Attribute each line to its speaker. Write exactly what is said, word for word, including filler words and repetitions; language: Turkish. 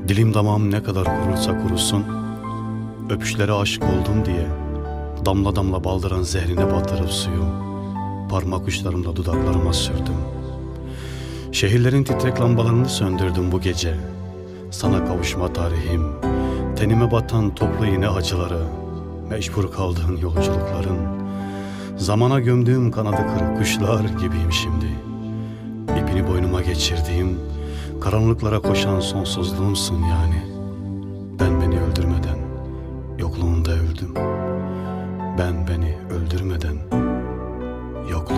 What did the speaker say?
Speaker 1: Dilim damağım ne kadar kurursa kurusun, öpüşlere aşık oldum diye damla damla baldıran zehrine batırıp suyu parmak uçlarımla dudaklarıma sürdüm. Şehirlerin titrek lambalarını söndürdüm bu gece. Sana kavuşma tarihim, tenime batan toplu iğne acıları, mecbur kaldığın yolculukların, zamana gömdüğüm kanadı kırık kuşlar gibiyim şimdi. İpini boynuma geçirdiğim, karanlıklara koşan sonsuzluğumsun yani.